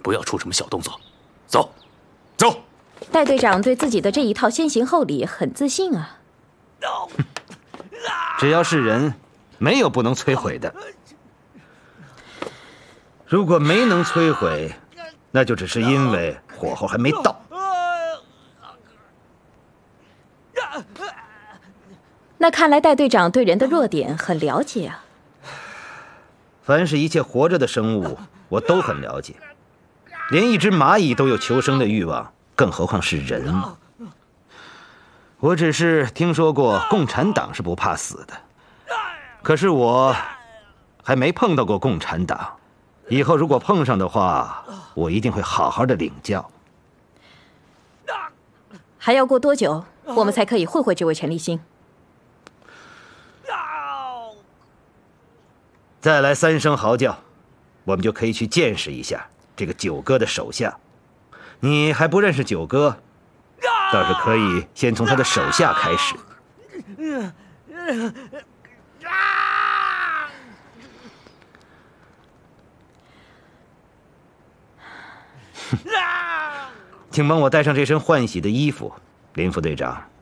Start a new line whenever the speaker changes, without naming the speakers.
不要出什么小动作。走，走。
戴队长对自己的这一套先行后礼很自信啊。
只要是人，没有不能摧毁的。如果没能摧毁，那就只是因为火候还没到。
那看来戴队长对人的弱点很了解啊。
凡是一切活着的生物，我都很了解。连一只蚂蚁都有求生的欲望，更何况是人。我只是听说过共产党是不怕死的，可是我还没碰到过共产党。以后如果碰上的话，我一定会好好的领教。
还要过多久，我们才可以会会这位陈立新？
再来3声嚎叫，我们就可以去见识一下这个九哥的手下。你还不认识九哥，倒是可以先从他的手下开始。请帮我带上这身换洗的衣服，林副队长。